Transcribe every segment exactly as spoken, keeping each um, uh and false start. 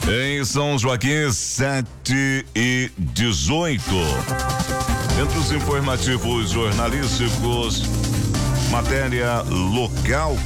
Em São Joaquim, sete e dezoito. Entre os informativos jornalísticos, matéria local.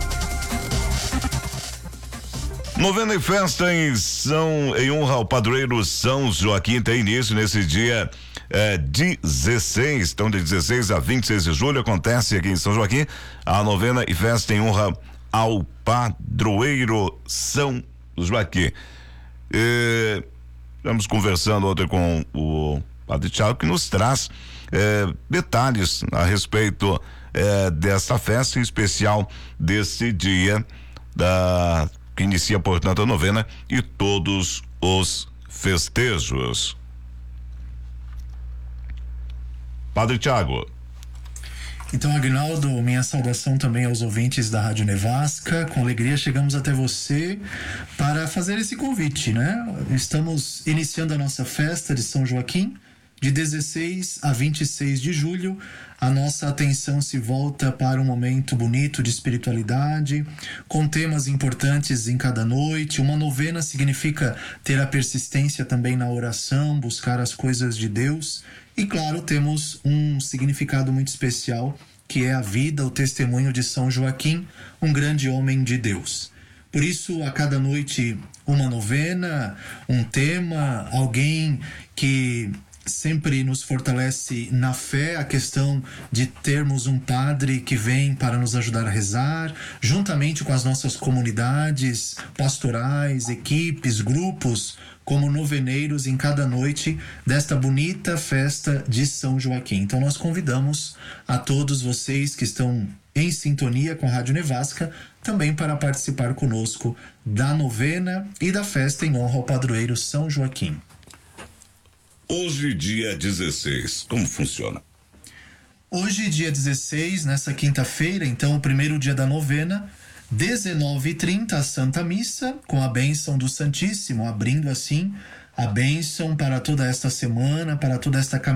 Novena e festa em São, em honra ao padroeiro São Joaquim tem início nesse dia é, dezesseis, então de dezesseis a vinte e seis de julho acontece aqui em São Joaquim a novena e festa em honra ao padroeiro São Joaquim. E, estamos conversando ontem com o Padre Tiago, que nos traz é, detalhes a respeito é, desta festa, em especial desse dia da que inicia, portanto, a novena e todos os festejos. Padre Tiago. Então, Aguinaldo, minha saudação também aos ouvintes da Rádio Nevasca. Com alegria chegamos até você para fazer esse convite, né? Estamos iniciando a nossa festa de São Joaquim, de dezesseis a vinte e seis de julho. A nossa atenção se volta para um momento bonito de espiritualidade, com temas importantes em cada noite. Uma novena significa ter a persistência também na oração, buscar as coisas de Deus. E claro, temos um significado muito especial, que é a vida, o testemunho de São Joaquim, um grande homem de Deus. Por isso, a cada noite, uma novena, um tema, alguém que sempre nos fortalece na fé, a questão de termos um padre que vem para nos ajudar a rezar, juntamente com as nossas comunidades pastorais, equipes, grupos, como noveneiros em cada noite desta bonita festa de São Joaquim. Então nós convidamos a todos vocês que estão em sintonia com a Rádio Nevasca também para participar conosco da novena e da festa em honra ao padroeiro São Joaquim. Hoje, dia dezesseis, como funciona? Hoje, dia dezesseis, nessa quinta-feira, então, o primeiro dia da novena, dezenove e trinta, a Santa Missa, com a bênção do Santíssimo, abrindo assim a bênção para toda esta semana, para toda esta caminhada.